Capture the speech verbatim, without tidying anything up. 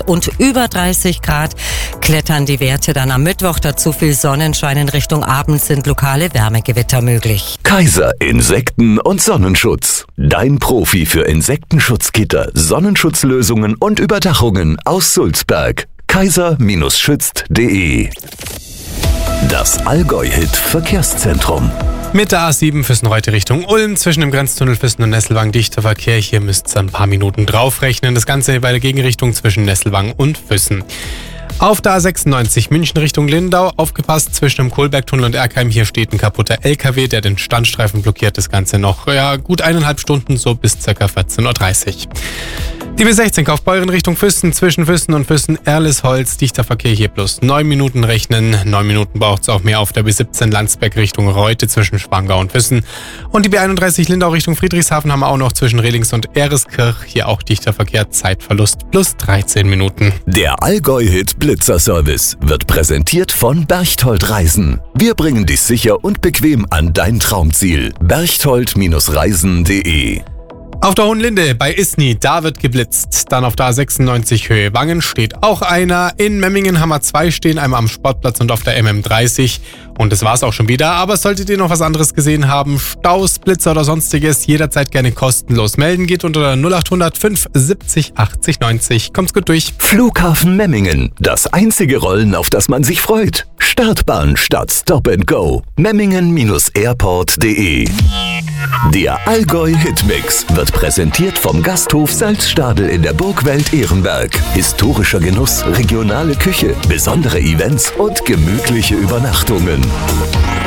und über dreißig Grad klettern die Werte dann am Mittwoch. Dazu viel Sonnenschein in Richtung Abend, sind lokale Wärmegewitter möglich. Kaiser Insekten- und Sonnenschutz. Dein Profi für Insektenschutzgitter, Sonnenschutzlösungen und Überdachungen aus Sulzberg. kaiser schützt punkt de. Das Allgäu-Hit Verkehrszentrum. Mit der A sieben Füssen heute Richtung Ulm, zwischen dem Grenztunnel Füssen und Nesselwang dichter Verkehr. Hier müsst ihr ein paar Minuten draufrechnen. Das Ganze bei der Gegenrichtung zwischen Nesselwang und Füssen. Auf der A sechsundneunzig München Richtung Lindau, aufgepasst, zwischen dem Kohlbergtunnel und Erkheim. Hier steht ein kaputter L K W, der den Standstreifen blockiert. Das Ganze noch ja, gut eineinhalb Stunden, so bis ca. vierzehn Uhr dreißig. Die B sechzehn Kaufbeuren Richtung Füssen, zwischen Füssen und Füssen-Erlisholz, dichter Verkehr hier plus neun Minuten rechnen. neun Minuten braucht es auch mehr auf der B siebzehn Landsberg Richtung Reute zwischen Schwangau und Füssen. Und die B einunddreißig Lindau Richtung Friedrichshafen haben wir auch noch zwischen Redlings und Ereskirch. Hier auch dichter Verkehr, Zeitverlust plus dreizehn Minuten. Der Allgäu-Hit Blitzerservice wird präsentiert von Berchtold Reisen. Wir bringen dich sicher und bequem an dein Traumziel. berchtold Reisen punkt de. Auf der Hohenlinde bei Isny, da wird geblitzt. Dann auf der A sechsundneunzig Höhe Wangen steht auch einer. In Memmingen haben wir zwei stehen, einmal am Sportplatz und auf der M M dreißig. Und das war's auch schon wieder. Aber solltet ihr noch was anderes gesehen haben, Staus, Blitzer oder sonstiges, jederzeit gerne kostenlos melden. Geht unter der null acht hundert fünf siebzig achtzig neunzig. Kommt's gut durch. Flughafen Memmingen, das einzige Rollen, auf das man sich freut. Startbahn statt Stop and Go. Memmingen Airport punkt de. Der Allgäu-Hitmix wird präsentiert vom Gasthof Salzstadel in der Burgwelt Ehrenberg. Historischer Genuss, regionale Küche, besondere Events und gemütliche Übernachtungen.